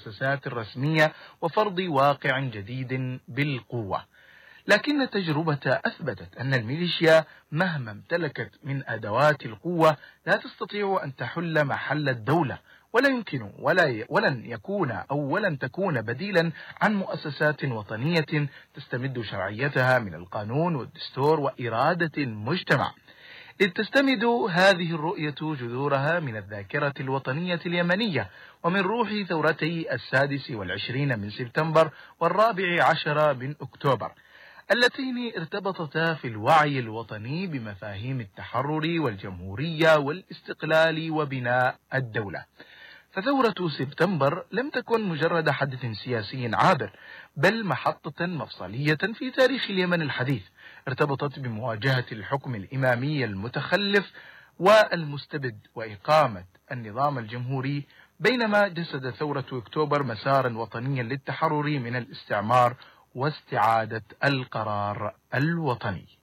المؤسسات الرسمية وفرض واقع جديد بالقوة. لكن التجربة أثبتت أن الميليشيا مهما امتلكت من أدوات القوة لا تستطيع أن تحل محل الدولة، ولا يمكن ولن يكون أو ولن تكون بديلا عن مؤسسات وطنية تستمد شرعيتها من القانون والدستور وإرادة المجتمع. إذ تستمد هذه الرؤية جذورها من الذاكرة الوطنية اليمنية ومن روح ثورتي 26 من سبتمبر و14 من أكتوبر، اللتين ارتبطتا في الوعي الوطني بمفاهيم التحرر والجمهورية والاستقلال وبناء الدولة. فثورة سبتمبر لم تكن مجرد حدث سياسي عابر، بل محطة مفصلية في تاريخ اليمن الحديث، ارتبطت بمواجهة الحكم الإمامي المتخلف والمستبد وإقامة النظام الجمهوري، بينما جسد ثورة أكتوبر مسارا وطنيا للتحرر من الاستعمار واستعادة القرار الوطني.